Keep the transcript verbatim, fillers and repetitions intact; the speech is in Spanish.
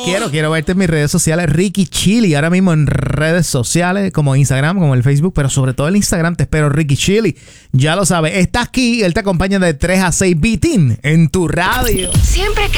quiero, quiero verte en mis redes sociales, Ricky Chili. Ahora mismo en redes sociales como Instagram, como el Facebook, pero sobre todo el Instagram te espero, Ricky Chili. Ya lo sabes, está aquí, él te acompaña de tres a seis, Beatin, en tu radio. Siempre que